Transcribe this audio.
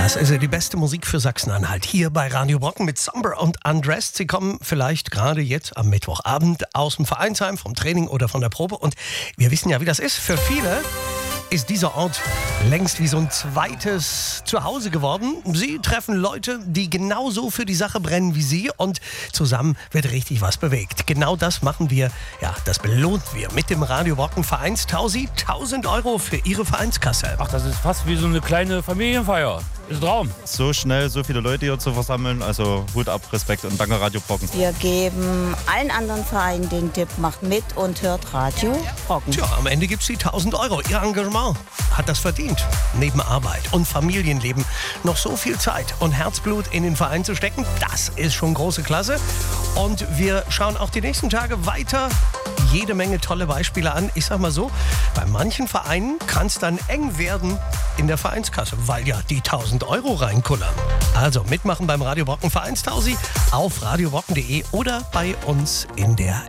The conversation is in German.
Das ist ja die beste Musik für Sachsen-Anhalt. Hier bei Radio Brocken mit Somber und Undressed. Sie kommen vielleicht gerade jetzt am Mittwochabend aus dem Vereinsheim, vom Training oder von der Probe. Und wir wissen ja, wie das ist. Für viele ist dieser Ort längst wie so ein zweites Zuhause geworden. Sie treffen Leute, die genauso für die Sache brennen wie Sie und zusammen wird richtig was bewegt. Genau das machen wir, ja, das belohnen wir mit dem Radio Brocken Vereinstausi. 1.000 € für Ihre Vereinskasse. Ach, das ist fast wie so eine kleine Familienfeier. Ist ein Traum. So schnell so viele Leute hier zu versammeln, also Hut ab, Respekt und danke Radio Brocken. Wir geben allen anderen Vereinen den Tipp, macht mit und hört Radio Brocken. Tja, am Ende gibt's die 1.000 €. Ihr Engagement hat das verdient. Neben Arbeit und Familienleben noch so viel Zeit und Herzblut in den Verein zu stecken, das ist schon große Klasse. Und wir schauen auch die nächsten Tage weiter jede Menge tolle Beispiele an. Ich sag mal so, bei manchen Vereinen kann es dann eng werden in der Vereinskasse, weil ja die 1.000 € reinkullern. Also mitmachen beim Radio Brocken Vereinstausi auf radiobrocken.de oder bei uns in der